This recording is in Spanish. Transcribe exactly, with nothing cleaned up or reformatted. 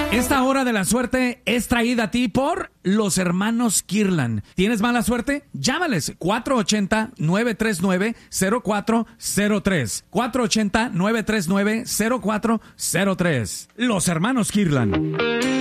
Esta hora de la suerte es traída a ti por los hermanos Kirlan. ¿Tienes mala suerte? Llámales cuatro ocho cero, nueve tres nueve, cero cuatro cero tres. cuatro ocho cero, nueve tres nueve, cero cuatro cero tres. Los hermanos Kirlan.